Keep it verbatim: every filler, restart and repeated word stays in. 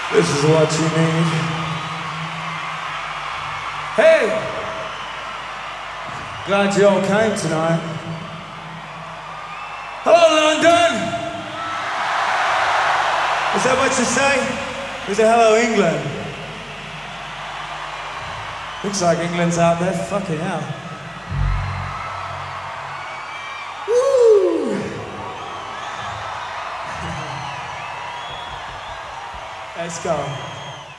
This is what you need. Hey! Glad you all came tonight. Hello, London! Is that what you say? Is it hello, England? Looks like England's out there. Fucking hell. Woo! Let's go.